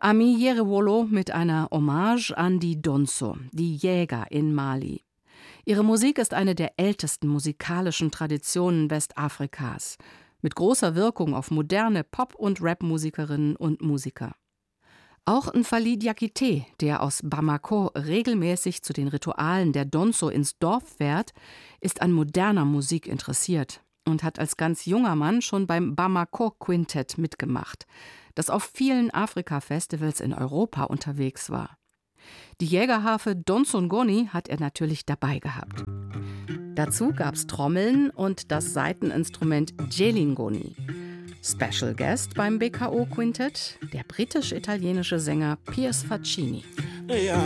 Ami Yerewolo mit einer Hommage an die Donso, die Jäger in Mali. Ihre Musik ist eine der ältesten musikalischen Traditionen Westafrikas, mit großer Wirkung auf moderne Pop- und Rap-Musikerinnen und Musiker. Auch Nfali Diakité, der aus Bamako regelmäßig zu den Ritualen der Donso ins Dorf fährt, ist an moderner Musik interessiert und hat als ganz junger Mann schon beim Bamako Quintett mitgemacht, das auf vielen Afrika-Festivals in Europa unterwegs war. Die Jägerharfe Donso Ngoni hat er natürlich dabei gehabt. Dazu gab's Trommeln und das Saiteninstrument Djelingoni. Special Guest beim BKO Quintett, der britisch-italienische Sänger Piers Faccini.